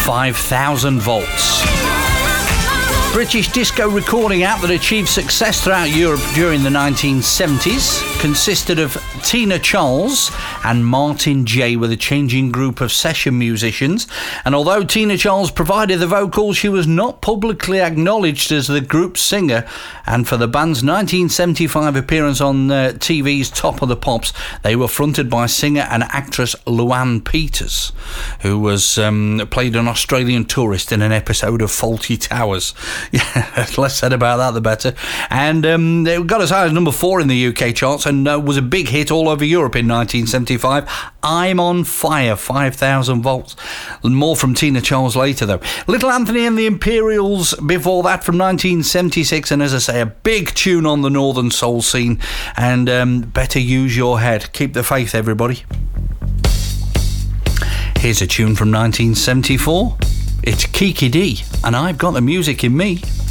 5,000 volts. British disco recording act that achieved success throughout Europe during the 1970s consisted of Tina Charles and Martin J with a changing group of session musicians. And although Tina Charles provided the vocals, she was not publicly acknowledged as the group's singer. And for the band's 1975 appearance on TV's Top of the Pops, they were fronted by singer and actress Luann Peters, who was played an Australian tourist in an episode of Fawlty Towers. Yeah, less said about that, the better. And it got as high as number 4 in the UK charts and was a big hit all over Europe in 1975. I'm on Fire, 5,000 volts. More from Tina Charles later, though. Little Anthony and the Imperials before that from 1976. And as I say, a big tune on the Northern Soul scene. And Better Use Your Head. Keep the faith, everybody. Here's a tune from 1974. It's Kiki D, and I've got the music in me.